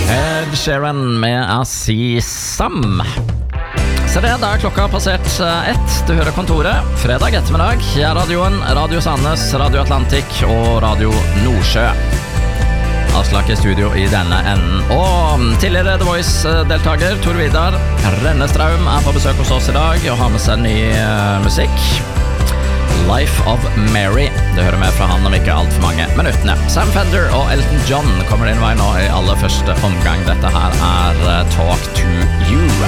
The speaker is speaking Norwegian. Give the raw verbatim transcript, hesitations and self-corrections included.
Ed Sheeran med A See Some. Så det, da er klokka passert ett. Du hører Kontoret, fredag ettermiddag. Jeg er radioen, Radio Sandnes, Radio Atlantik og Radio Nordsjø. Aslak i studio i denne enden. Og tidligere The Voice-deltager Tor Vidar Rennestraum er på besøk hos oss i dag og har med seg ny uh, musikk. Life of Mary. Du hører med fra han om ikke alt for mange minuttene. Sam Fender og Elton John kommer din vei nå i aller første omgang. Dette her er uh, Talk to You.